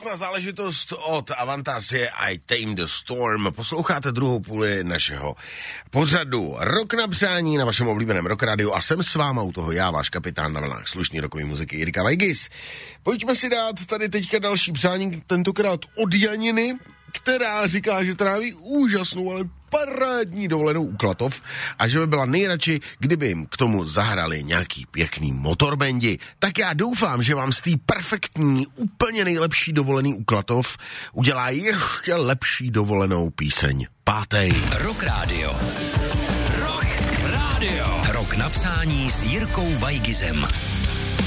krásná záležitost od Avantas je I Tame the Storm. Posloucháte druhou půli našeho pořadu Rok na přání na vašem oblíbeném Rock Rádiu a jsem s váma u toho já, váš kapitán na vlnách slušný rokový muziky Jirka Vajgis. Pojďme si dát tady teďka další přání, tentokrát od Janiny, která říká, že tráví úžasnou, ale parádní dovolenou u Klatov a že by byla nejradši, kdyby jim k tomu zahrali nějaký pěkný motorbendi. Tak já doufám, že vám z té perfektní, úplně nejlepší dovolený u Klatov udělá ještě lepší dovolenou píseň. Pátej. Rock Radio. Rock Radio. Rok na přání s Jirkou Vajgizem.